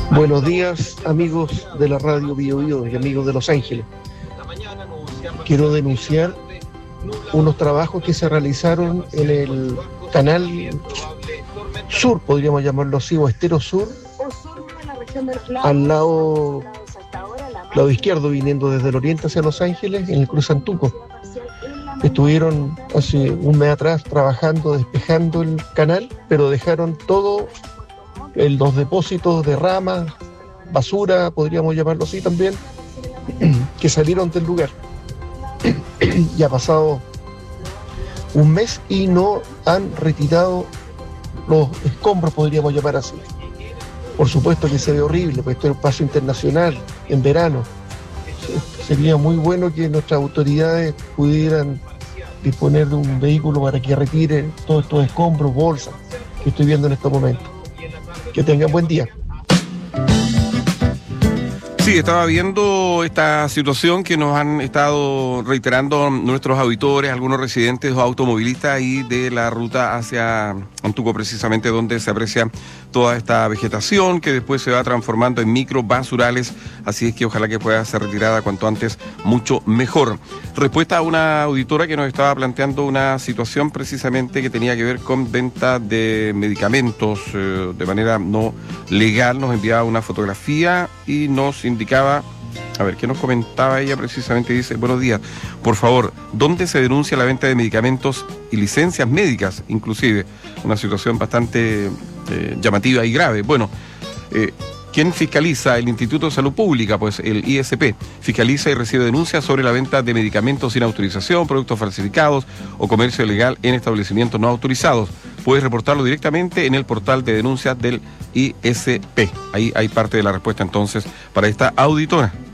Buenos días, amigos de la radio Bio Bio y amigos de Los Ángeles. Quiero denunciar unos trabajos que se realizaron en el canal sur, podríamos llamarlo así, o estero sur, al lado izquierdo, viniendo desde el oriente hacia Los Ángeles, en el Cruz Santuco. Estuvieron hace un mes atrás trabajando, despejando el canal, pero dejaron todo los depósitos de ramas, basura, podríamos llamarlo así también, que salieron del lugar. Ya ha pasado un mes y no han retirado los escombros, podríamos llamar así. Por supuesto que se ve horrible, porque esto es un paso internacional en verano. Sería muy bueno que nuestras autoridades pudieran disponer de un vehículo para que retire todos estos escombros, bolsas que estoy viendo en estos momentos. Que tengan buen día. Sí, estaba viendo esta situación que nos han estado reiterando nuestros auditores, algunos residentes o automovilistas ahí de la ruta hacia Antuco, precisamente donde se aprecia toda esta vegetación que después se va transformando en micro basurales, así es que ojalá que pueda ser retirada cuanto antes, mucho mejor. Respuesta a una auditora que nos estaba planteando una situación precisamente que tenía que ver con venta de medicamentos de manera no legal, nos enviaba una fotografía y nos indicaba, a ver, ¿qué nos comentaba ella precisamente? Dice, buenos días, por favor, ¿dónde se denuncia la venta de medicamentos y licencias médicas, inclusive? Una situación bastante llamativa y grave. Bueno, ¿quién fiscaliza? El Instituto de Salud Pública, pues el ISP, fiscaliza y recibe denuncias sobre la venta de medicamentos sin autorización, productos falsificados o comercio ilegal en establecimientos no autorizados. Puedes reportarlo directamente en el portal de denuncias del ISP. Ahí hay parte de la respuesta entonces para esta auditora.